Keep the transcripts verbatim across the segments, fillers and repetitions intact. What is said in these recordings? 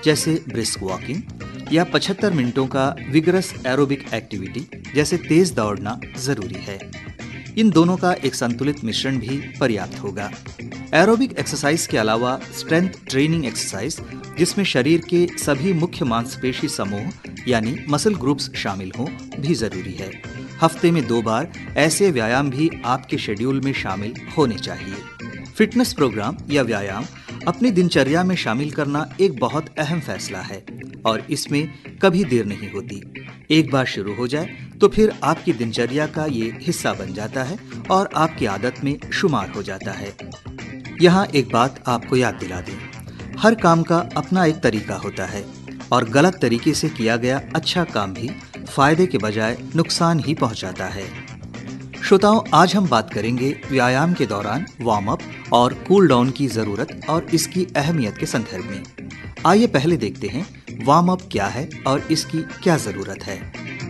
जैसे brisk walking या पचहत्तर मिनटों का विगरस एरोबिक एक्टिविटी जैसे तेज दौड़ना जरूरी है। इन दोनों का एक संतुलित मिश्रण भी पर्याप्त होगा। एरोबिक एक्सरसाइज के अलावा स्ट्रेंथ ट्रेनिंग एक्सरसाइज, जिसमें शरीर के सभी मुख्य मांसपेशी समूह यानी मसल ग्रुप्स शामिल हों, भी जरूरी है। हफ्ते में दो बार ऐसे व्यायाम भी आपके शेड्यूल में शामिल होने चाहिए। फिटनेस प्रोग्राम या व्यायाम अपनी दिनचर्या में शामिल करना एक बहुत अहम फैसला है और इसमें कभी देर नहीं होती। एक बार शुरू हो जाए तो फिर आपकी दिनचर्या का ये हिस्सा बन जाता है और आपकी आदत में शुमार हो जाता है। यहाँ एक बात आपको याद दिला दें, हर काम का अपना एक तरीका होता है और गलत तरीके से किया गया अच्छा काम भी फायदे के बजाय नुकसान ही पहुंचाता है। श्रोताओं, आज हम बात करेंगे व्यायाम के दौरान वार्म अप और कूल डाउन की जरूरत और इसकी अहमियत के संदर्भ में। आइए पहले देखते हैं वार्म अप क्या है और इसकी क्या जरूरत है।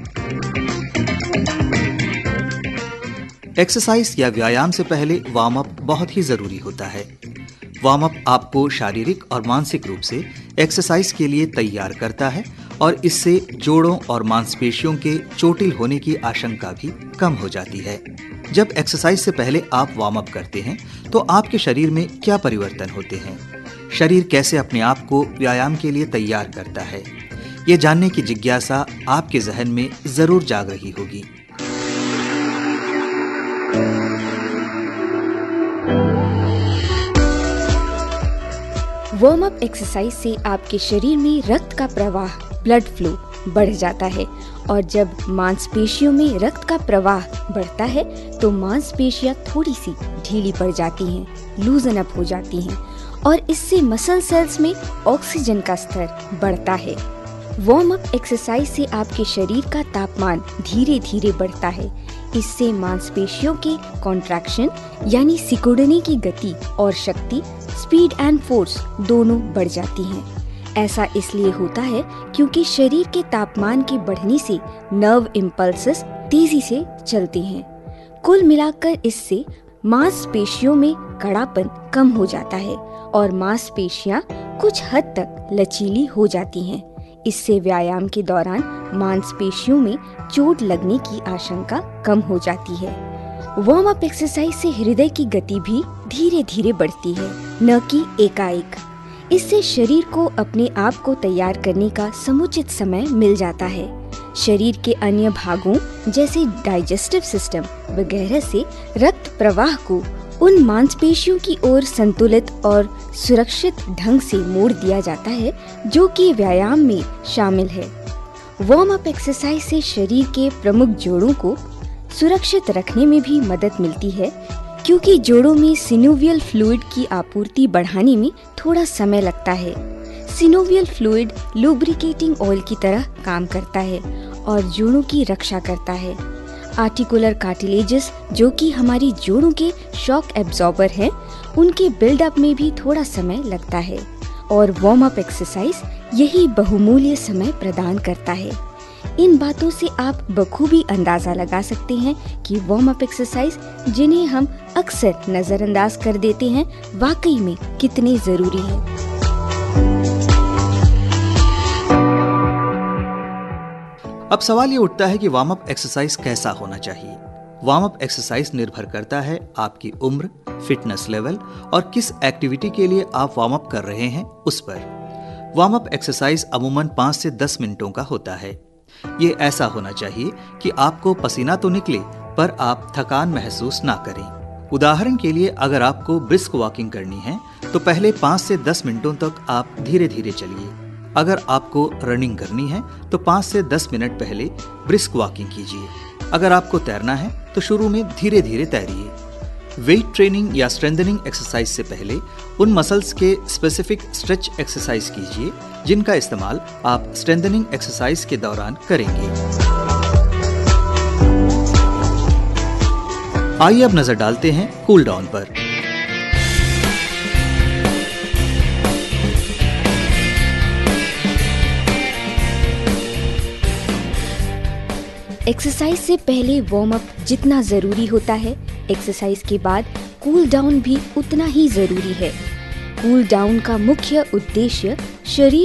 एक्सरसाइज या व्यायाम से पहले वार्म अप बहुत ही जरूरी होता है। वार्म अप आपको शारीरिक और मानसिक रूप से एक्सरसाइज के लिए तैयार करता है और इससे जोड़ों और मांसपेशियों के चोटिल होने की आशंका भी कम हो जाती है। जब एक्सरसाइज से पहले आप वार्म अप करते हैं तो आपके शरीर में क्या परिवर्तन होते हैं? शरीर कैसे अपने आप को व्यायाम के लिए तैयार करता है? ये जानने की जिज्ञासा आपके जहन में जरूर जाग रही होगी। वार्म अप एक्सरसाइज से आपके शरीर में रक्त का प्रवाह, ब्लड फ्लो बढ़ जाता है और जब मांसपेशियों में रक्त का प्रवाह बढ़ता है तो मांसपेशियां थोड़ी सी ढीली पड़ जाती हैं, लूजन अप हो जाती हैं और इससे मसल सेल्स में ऑक्सीजन का स्तर बढ़ता है। वार्म अप एक्सरसाइज से आपके शरीर का तापमान धीरे धीरे बढ़ता है। इससे मांसपेशियों के कॉन्ट्रैक्शन यानी सिकुड़ने की गति और शक्ति, स्पीड एंड फोर्स दोनों बढ़ जाती हैं। ऐसा इसलिए होता है क्योंकि शरीर के तापमान के बढ़ने से नर्व इम्पल्सेस तेजी से चलते हैं। कुल मिलाकर इससे मांसपेशियों में कड़ापन कम हो जाता है और मांसपेशियां कुछ हद तक लचीली हो जाती हैं। इससे व्यायाम के दौरान मांसपेशियों में चोट लगने की आशंका कम हो जाती है। वार्म अप एक्सरसाइज से हृदय की गति भी धीरे धीरे बढ़ती है, न कि एकाएक। इससे शरीर को अपने आप को तैयार करने का समुचित समय मिल जाता है। शरीर के अन्य भागों जैसे डाइजेस्टिव सिस्टम वगैरह से रक्त प्रवाह को उन मांसपेशियों की ओर संतुलित और सुरक्षित ढंग से मोड़ दिया जाता है जो कि व्यायाम में शामिल है। वार्म अप एक्सरसाइज से शरीर के प्रमुख जोड़ों को सुरक्षित रखने में भी मदद मिलती है क्योंकि जोड़ों में सिनोवियल फ्लूइड की आपूर्ति बढ़ाने में थोड़ा समय लगता है। सिनोवियल फ्लूइड लुब्रिकेटिंग ऑयल की तरह काम करता है और जोड़ों की रक्षा करता है। आर्टिकुलर कार्टिलेजेस, जो कि हमारी जोड़ों के शॉक एब्जॉर्बर हैं, उनके बिल्डअप में भी थोड़ा समय लगता है और वार्म अप एक्सरसाइज यही बहुमूल्य समय प्रदान करता है। इन बातों से आप बखूबी अंदाजा लगा सकते हैं कि वार्म अप एक्सरसाइज, जिन्हें हम अक्सर नजरअंदाज कर देते हैं, वाकई में कितने जरूरी है। अब सवाल ये उठता है कि वार्म अप एक्सरसाइज कैसा होना चाहिए। वार्म अप एक्सरसाइज निर्भर करता है आपकी उम्र, फिटनेस लेवल और किस एक्टिविटी के लिए आप वार्म अप कर रहे हैं उस पर। वार्म अप एक्सरसाइज अमूमन पाँच से दस मिनटों का होता है। ये ऐसा होना चाहिए कि आपको पसीना तो निकले पर आप थकान महसूस ना करें। उदाहरण के लिए, अगर आपको ब्रिस्क वॉकिंग करनी है तो पहले पाँच से दस मिनटों तक आप धीरे धीरे चलिए। अगर आपको रनिंग करनी है तो पाँच से दस मिनट पहले ब्रिस्क वॉकिंग कीजिए। अगर आपको तैरना है तो शुरू में धीरे धीरे तैरिए। वेट ट्रेनिंग या स्ट्रेंथनिंग एक्सरसाइज से पहले उन मसल्स के स्पेसिफिक स्ट्रेच एक्सरसाइज कीजिए जिनका इस्तेमाल आप स्ट्रेंथनिंग एक्सरसाइज के दौरान करेंगे। आइए अब नजर डालते हैं कूल डाउन पर। एक्सरसाइज से पहले वार्म अप जितना जरूरी होता है, एक्सरसाइज के बाद कूल डाउन भी उतना ही जरूरी है। कूल डाउन का मुख्य उद्देश्य शरीर